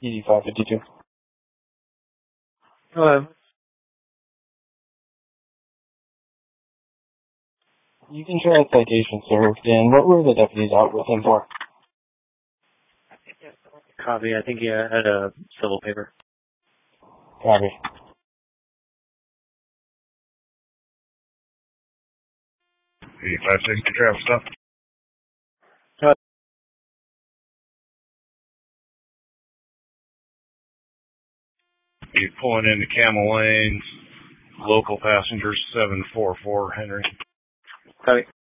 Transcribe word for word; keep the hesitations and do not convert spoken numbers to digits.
eighty-five fifty-two. Hello. You can try a citation served, and what were the deputies out with him for? Copy. I think he had a civil paper. Copy. eighty-five sixty traffic stop. Uh, You're pulling into Camel Lanes, local passengers seven four four Henry. Copy.